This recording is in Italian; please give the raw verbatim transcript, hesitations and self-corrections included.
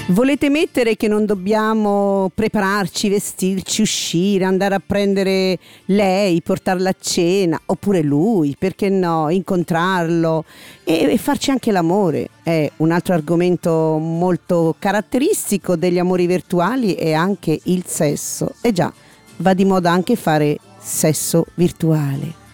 Volete mettere che non dobbiamo prepararci, vestirci, uscire, andare a prendere lei, portarla a cena, oppure lui, perché no, incontrarlo e, e farci anche l'amore. È un altro argomento molto caratteristico degli amori virtuali, è anche il sesso. E già, va di moda anche fare sesso virtuale.